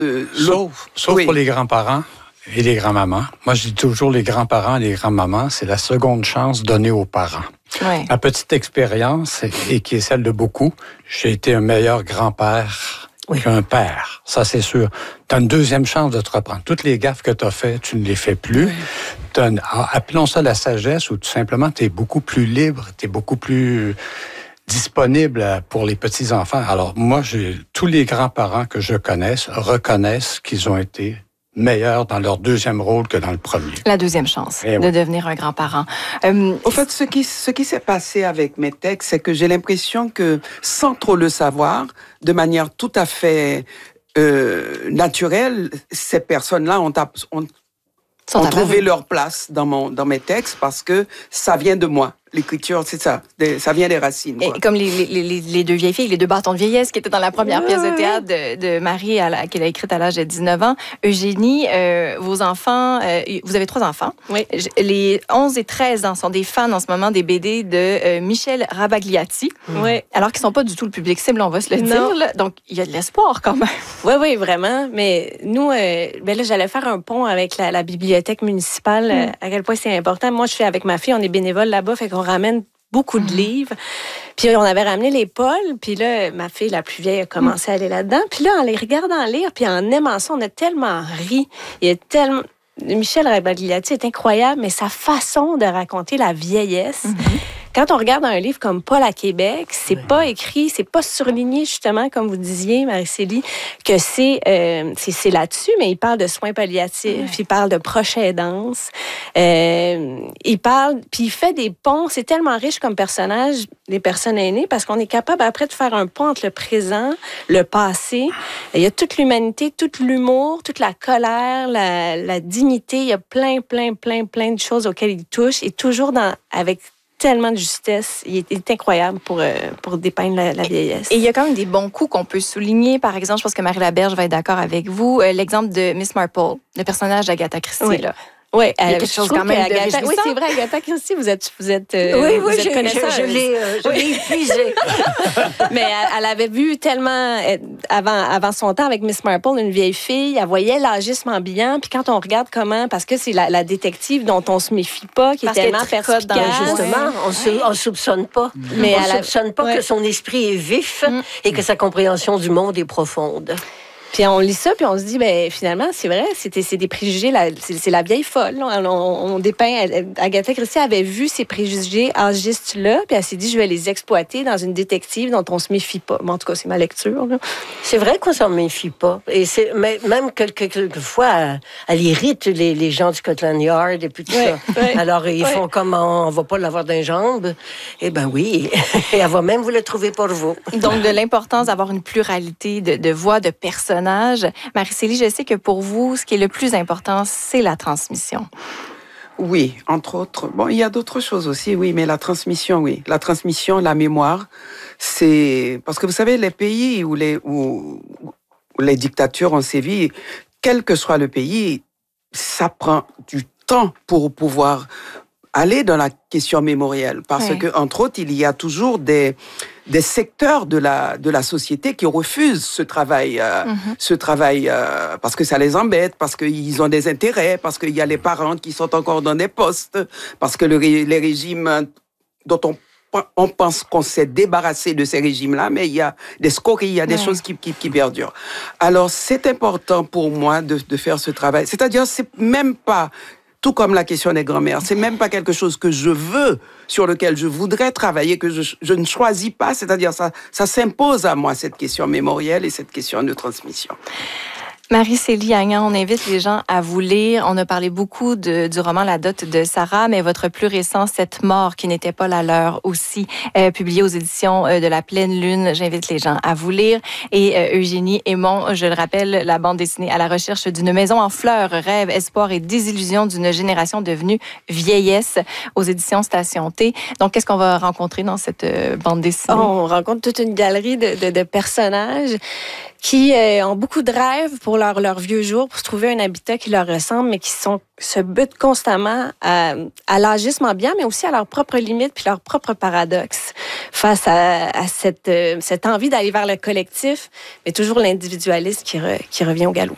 Sauf oui. pour les grands-parents et les grands-mamans. Moi, je dis toujours les grands-parents et les grands-mamans, c'est la seconde chance donnée aux parents. Ouais. Ma petite expérience, et qui est celle de beaucoup, j'ai été un meilleur grand-père qu'un père. Ça, c'est sûr. Tu as une deuxième chance de te reprendre. Toutes les gaffes que tu as faites, tu ne les fais plus. Oui. Appelons ça la sagesse, ou tout simplement, tu es beaucoup plus libre, tu es beaucoup plus disponible pour les petits-enfants. Alors, moi, tous les grands-parents que je connaisse reconnaissent qu'ils ont été meilleurs dans leur deuxième rôle que dans le premier. La deuxième chance de devenir un grand-parent. Au fait, ce qui s'est passé avec mes textes, c'est que j'ai l'impression que, sans trop le savoir, de manière tout à fait naturelle, ces personnes-là ont trouvé leur place dans mes textes parce que ça vient de moi. L'écriture, c'est ça. Ça vient des racines. Quoi. Et comme les deux vieilles filles, les deux bâtons de vieillesse qui étaient dans la première pièce de théâtre de Marie, qu'elle a écrite à l'âge de 19 ans. Eugénie, vos enfants, vous avez 3 enfants. Oui. Les 11 et 13 ans sont des fans en ce moment des BD de Michel Rabagliati. Oui. Alors qu'ils ne sont pas du tout le public cible, on va se le dire. Là. Donc, il y a de l'espoir quand même. Oui, vraiment. Mais nous, là, j'allais faire un pont avec la bibliothèque municipale, à quel point c'est important. Moi, je fais avec ma fille, on est bénévole là-bas, fait qu'on ramène beaucoup de livres. Puis on avait ramené les Pauls, puis là, ma fille, la plus vieille, a commencé à aller là-dedans. Puis là, en les regardant lire, puis en aimant ça, on a tellement ri. Il y a tellement... Michel Rabagliati est incroyable, mais sa façon de raconter la vieillesse... Quand on regarde un livre comme Paul à Québec, c'est pas écrit, c'est pas surligné, justement, comme vous disiez, Marie-Célie, que c'est là-dessus, mais il parle de soins palliatifs, il parle de proche aidance, il parle, puis il fait des ponts. C'est tellement riche comme personnage, les personnes aînées, parce qu'on est capable après de faire un pont entre le présent, le passé. Il y a toute l'humanité, tout l'humour, toute la colère, la dignité. Il y a plein de choses auxquelles il touche, et toujours avec tellement de justesse. Il est incroyable pour dépeindre la vieillesse. Et il y a quand même des bons coups qu'on peut souligner. Par exemple, je pense que Marie Laberge va être d'accord avec vous. L'exemple de Miss Marple, le personnage d'Agatha Christie. Là. Oui, il y a quelque chose quand même de réjouissant. Oui, c'est vrai, Agatha Christie, vous êtes oui, connaisseuse. Je l'ai épuisée. Mais elle avait vu tellement, avant son temps, avec Miss Marple, une vieille fille, elle voyait l'agisme ambiant, puis quand on regarde comment, parce que c'est la détective dont on se méfie pas, qui est tellement perspicace. Justement, on soupçonne pas. Mais on soupçonne pas que son esprit est vif et que sa compréhension du monde est profonde. Puis on lit ça, puis on se dit, finalement, c'est vrai, c'est des préjugés, c'est la vieille folle. On dépeint, Agatha Christie avait vu ces préjugés agistes-là, puis elle s'est dit, je vais les exploiter dans une détective dont on se méfie pas. Bon, en tout cas, c'est ma lecture. Là. C'est vrai qu'on s'en méfie pas. Et même quelquefois, elle irrite les gens du Scotland Yard et puis tout ça. Ouais. Alors, ils font comme on va pas l'avoir d'un jambe. Eh ben oui, et elle va même vous le trouver pour vous. Donc, de l'importance d'avoir une pluralité de voix, de personnages. Marie-Célie, je sais que pour vous, ce qui est le plus important, c'est la transmission. Oui, entre autres. Bon, il y a d'autres choses aussi, oui, mais la transmission, oui. La transmission, la mémoire, c'est... Parce que vous savez, les pays où les dictatures ont sévi, quel que soit le pays, ça prend du temps pour pouvoir aller dans la question mémorielle. Parce que, entre autres, il y a toujours des secteurs de la société qui refusent ce travail, parce que ça les embête, parce qu'ils ont des intérêts, parce qu'il y a les parents qui sont encore dans des postes, parce que les régimes dont on pense qu'on s'est débarrassé de ces régimes-là, mais il y a des scories, il y a des choses qui perdurent. Alors, c'est important pour moi de faire ce travail. C'est-à-dire, c'est même pas... Tout comme la question des grands-mères, c'est même pas quelque chose que je veux, sur lequel je voudrais travailler, que je ne choisis pas. C'est-à-dire, ça s'impose à moi, cette question mémorielle et cette question de transmission. Marie-Célie Agnan, on invite les gens à vous lire. On a parlé beaucoup du roman La dot de Sarah, mais votre plus récent, Cette mort qui n'était pas la leur, aussi publié aux éditions de La Pleine Lune. J'invite les gens à vous lire. Et Eugénie Aymon, je le rappelle, la bande dessinée À la recherche d'une maison en fleurs, rêve, espoir et désillusion d'une génération devenue vieillesse, aux éditions Station T. Donc, qu'est-ce qu'on va rencontrer dans cette bande dessinée? On rencontre toute une galerie de personnages qui ont beaucoup de rêves pour leur vieux jour, pour se trouver un habitat qui leur ressemble, mais qui se butent constamment à l'agisme ambiant, mais aussi à leurs propres limites puis leurs propres paradoxes face à cette envie d'aller vers le collectif, mais toujours l'individualisme qui revient au galop.